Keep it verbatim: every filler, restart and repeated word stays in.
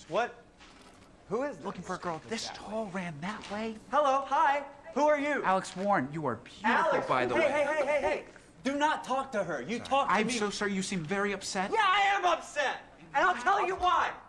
What? Who is this? Looking for a girl this tall ran that way? Hello, hi. Who are you? Alex Warren, you are beautiful, Alex, by the hey, way. Hey, hey, hey, hey. Do not talk to her. You talk to I'm me. so sorry. You seem very upset. Yeah, I am upset. And I'll tell you why.